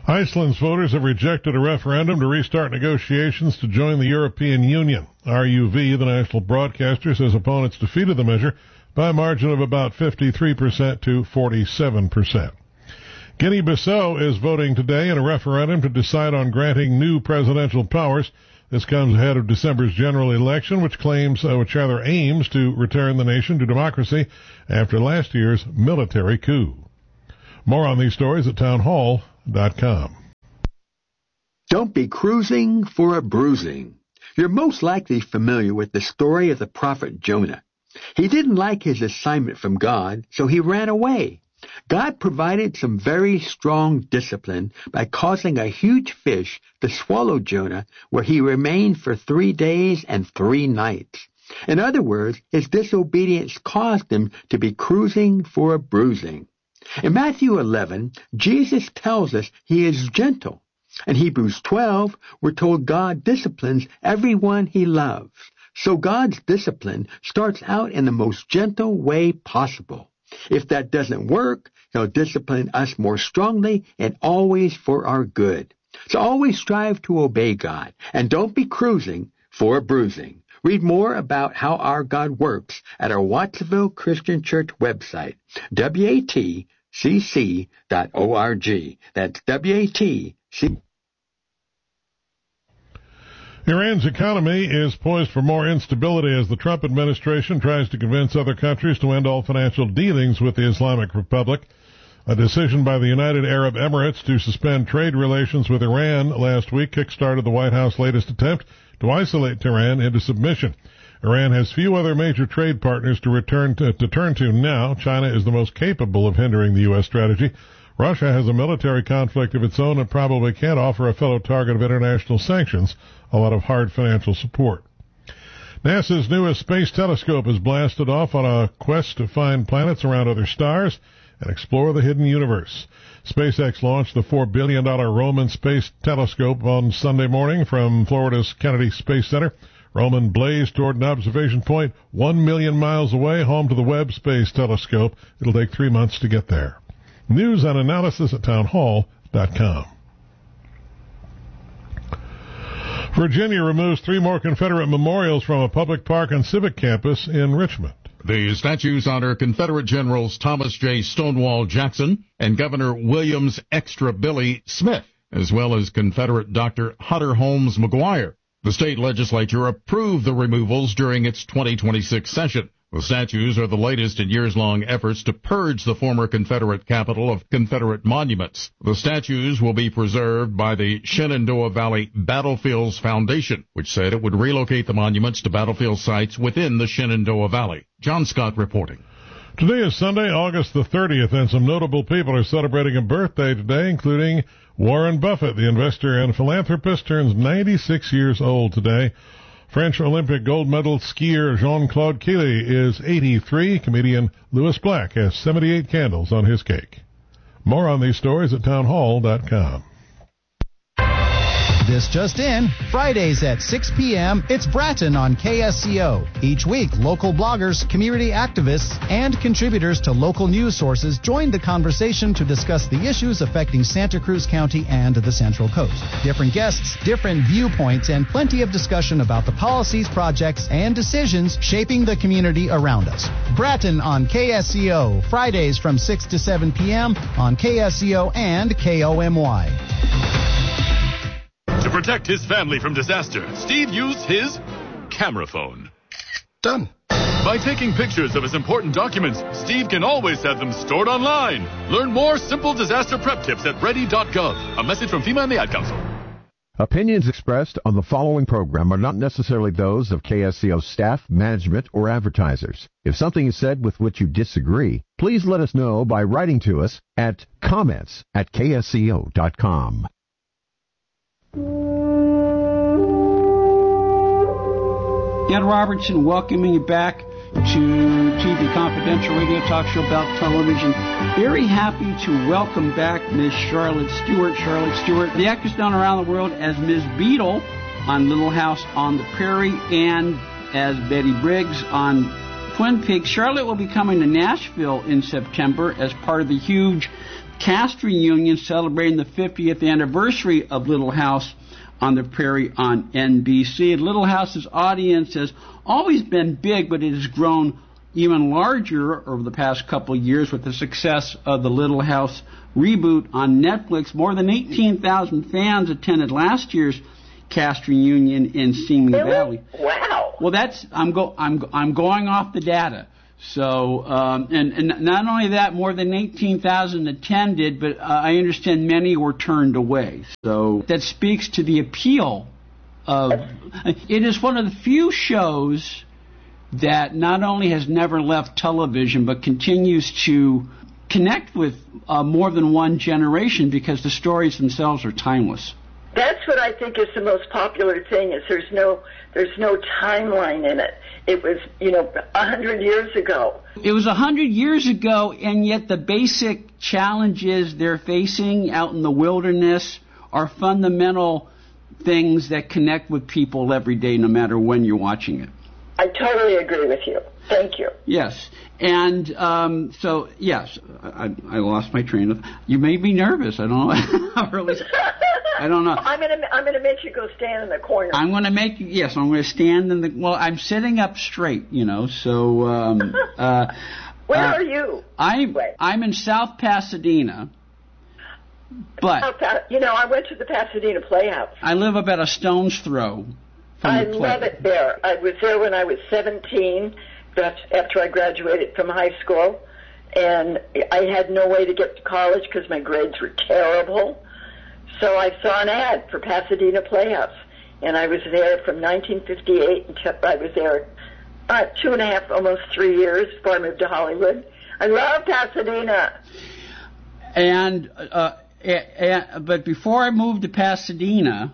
Iceland's voters have rejected a referendum to restart negotiations to join the European Union. R U V, the national broadcaster, says opponents defeated the measure by a margin of about fifty-three percent to forty-seven percent. Guinea-Bissau is voting today in a referendum to decide on granting new presidential powers. This comes ahead of December's general election, which claims, uh, which rather aims to return the nation to democracy after last year's military coup. More on these stories at townhall dot com. Don't be cruising for a bruising. You're most likely familiar with the story of the prophet Jonah. He didn't like his assignment from God, so he ran away. God provided some very strong discipline by causing a huge fish to swallow Jonah, where he remained for three days and three nights. In other words, his disobedience caused him to be cruising for a bruising. In Matthew eleven, Jesus tells us he is gentle. In Hebrews twelve, we're told God disciplines everyone he loves. So God's discipline starts out in the most gentle way possible. If that doesn't work, he'll discipline us more strongly and always for our good. So always strive to obey God, and don't be cruising for a bruising. Read more about how our God works at our Wattsville Christian Church website, W A T C C dot org. That's W A T C. Iran's economy is poised for more instability as the Trump administration tries to convince other countries to end all financial dealings with the Islamic Republic. A decision by the United Arab Emirates to suspend trade relations with Iran last week kickstarted the White House's latest attempt to isolate Tehran into submission. Iran has few other major trade partners to return to, to turn to now. China is the most capable of hindering the U S strategy. Russia has a military conflict of its own and probably can't offer a fellow target of international sanctions a lot of hard financial support. NASA's newest space telescope is blasted off on a quest to find planets around other stars and explore the hidden universe. SpaceX launched the four billion dollars Roman Space Telescope on Sunday morning from Florida's Kennedy Space Center. Roman blazed toward an observation point one million miles away, home to the Webb Space Telescope. It'll take three months to get there. News and analysis at townhall dot com. Virginia removes three more Confederate memorials from a public park and civic campus in Richmond. The statues honor Confederate Generals Thomas J. Stonewall Jackson and Governor William's Extra Billy Smith, as well as Confederate Doctor Hunter Holmes McGuire. The state legislature approved the removals during its twenty twenty-six session. The statues are the latest in years-long efforts to purge the former Confederate capital of Confederate monuments. The statues will be preserved by the Shenandoah Valley Battlefields Foundation, which said it would relocate the monuments to battlefield sites within the Shenandoah Valley. John Scott reporting. Today is Sunday, August the thirtieth, and some notable people are celebrating a birthday today, including Warren Buffett, the investor and philanthropist, turns ninety-six years old today. French Olympic gold medal skier Jean-Claude Killy is eighty-three. Comedian Louis Black has seventy-eight candles on his cake. More on these stories at townhall dot com. This just in, Fridays at six p.m., it's Bratton on K S C O. Each week, local bloggers, community activists, and contributors to local news sources join the conversation to discuss the issues affecting Santa Cruz County and the Central Coast. Different guests, different viewpoints, and plenty of discussion about the policies, projects, and decisions shaping the community around us. Bratton on K S C O, Fridays from six to seven p.m. on K S C O and K O M Y. To protect his family from disaster, Steve used his camera phone. Done. By taking pictures of his important documents, Steve can always have them stored online. Learn more simple disaster prep tips at ready dot gov. A message from FEMA and the Ad Council. Opinions expressed on the following program are not necessarily those of K S C O staff, management, or advertisers. If something is said with which you disagree, please let us know by writing to us at comments at K S C O dot com. Ed Robertson welcoming you back to T V Confidential Radio Talk Show about television. Very happy to welcome back Miss Charlotte Stewart. Charlotte Stewart, the actress known around the world as Miss Beadle on Little House on the Prairie and as Betty Briggs on Twin Peaks. Charlotte will be coming to Nashville in September as part of the huge cast reunion celebrating the fiftieth anniversary of Little House on the Prairie on N B C. Little House's audience has always been big, but it has grown even larger over the past couple of years with the success of the Little House reboot on Netflix. More than eighteen thousand fans attended last year's cast reunion in Simi really? Valley. Wow. Well, that's I'm go I'm I'm going off the data. So, um, and, and not only that, more than eighteen thousand attended, but uh, I understand many were turned away. So that speaks to the appeal of. It is one of the few shows that not only has never left television, but continues to connect with uh, more than one generation because the stories themselves are timeless. That's what I think is the most popular thing, is there's no there's no timeline in it. It was, you know, a hundred years ago. It was a hundred years ago, and yet the basic challenges they're facing out in the wilderness are fundamental things that connect with people every day, no matter when you're watching it. I totally agree with you. Thank you. Yes. And um, so, yes, I, I lost my train of... You made me nervous. I don't know. I really, I don't know. I'm going to I'm gonna make you go stand in the corner. I'm going to make you... Yes, I'm going to stand in the... Well, I'm sitting up straight, you know, so... Um, uh, Where uh, are you? I'm, I'm in South Pasadena, but... South Pa- you know, I went to the Pasadena Playhouse. I live about a stone's throw from I the play. love it there. I was there when I was seventeen... after I graduated from high school, and I had no way to get to college because my grades were terrible. So I saw an ad for Pasadena Playhouse, and I was there from nineteen fifty-eight until I was there uh, two and a half, almost three years before I moved to Hollywood. I love Pasadena. And uh, uh, but before I moved to Pasadena,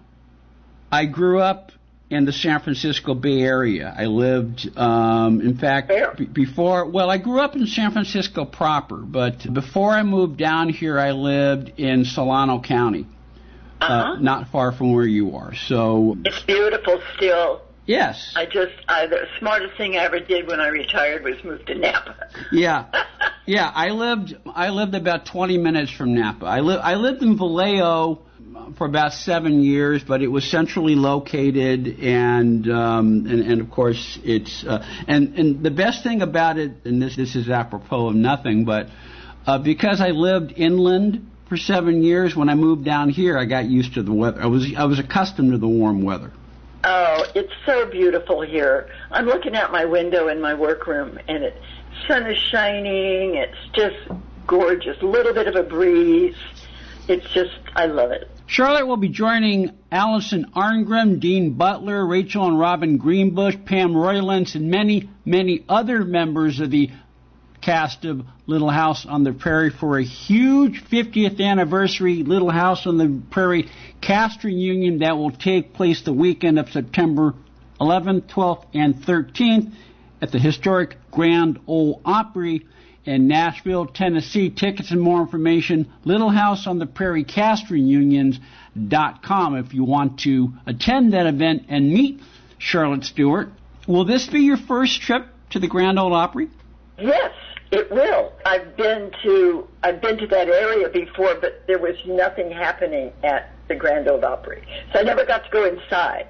I grew up in the San Francisco Bay Area. I lived, um, in fact, b- before, well, I grew up in San Francisco proper, but before I moved down here, I lived in Solano County, uh-huh. uh, not far from where you are. So it's beautiful still. Yes. I just, I, the smartest thing I ever did when I retired was move to Napa. Yeah. Yeah, I lived, I lived about twenty minutes from Napa. I, li- I lived in Vallejo for about seven years, but it was centrally located, and um, and, and of course it's uh, and and the best thing about it, and this this is apropos of nothing, but uh, because I lived inland for seven years, when I moved down here, I got used to the weather. I was I was accustomed to the warm weather. Oh, it's so beautiful here. I'm looking out my window in my workroom, and it sun is shining. It's just gorgeous. A little bit of a breeze. It's just, I love it. Charlotte will be joining Allison Arngrim, Dean Butler, Rachel and Robin Greenbush, Pam Roylance, and many, many other members of the cast of Little House on the Prairie for a huge fiftieth anniversary Little House on the Prairie cast reunion that will take place the weekend of September eleventh, twelfth, and thirteenth at the historic Grand Ole Opry in Nashville, Tennessee. Tickets and more information, Little House on the Prairie Cast Reunions dot com if you want to attend that event and meet Charlotte Stewart. Will this be your first trip to the Grand Ole Opry? Yes, it will. I've been to I've been to that area before, but there was nothing happening at the Grand Ole Opry, so I never got to go inside.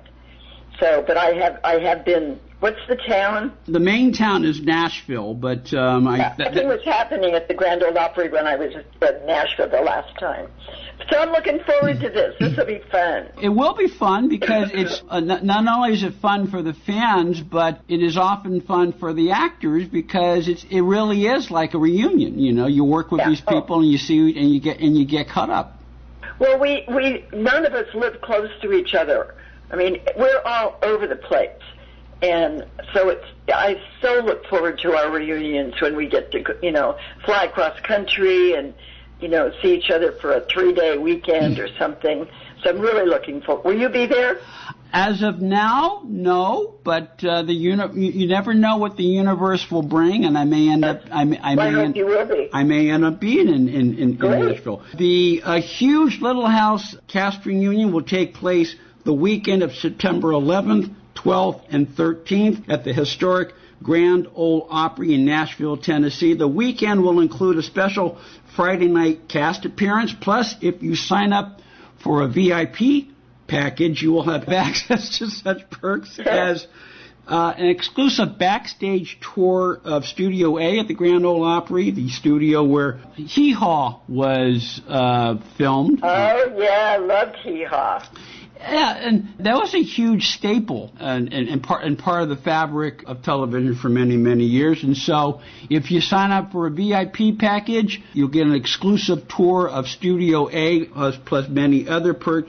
So, but I have I have been. What's the town? The main town is Nashville, but um, I. Yeah, nothing was happening at the Grand Ole Opry when I was at Nashville the last time. So I'm looking forward to this. This will be fun. It will be fun because it's uh, n- not only is it fun for the fans, but it is often fun for the actors because it's it really is like a reunion. You know, you work with yeah. these people and you see and you get and you get caught up. Well, we we none of us live close to each other. I mean, we're all over the place. And so it's, I so look forward to our reunions when we get to, you know, fly across country and, you know, see each other for a three-day weekend or something. So I'm really looking forward. Will you be there? As of now, no, but uh, the uni- you, you never know what the universe will bring, and I may end up. I may. I may I hope end, you will be. I may end up being in in, in, in Nashville. The uh, huge Little House cast reunion will take place the weekend of September eleventh, twelfth, and thirteenth at the historic Grand Ole Opry in Nashville, Tennessee. The weekend will include a special Friday night cast appearance. Plus, if you sign up for a V I P package, you will have access to such perks as uh, an exclusive backstage tour of Studio A at the Grand Ole Opry, the studio where Hee Haw was uh, filmed. Oh, yeah, I loved Hee Haw. Yeah, and that was a huge staple and, and, and, part, and part of the fabric of television for many, many years. And so if you sign up for a V I P package, you'll get an exclusive tour of Studio A plus, plus many other perks.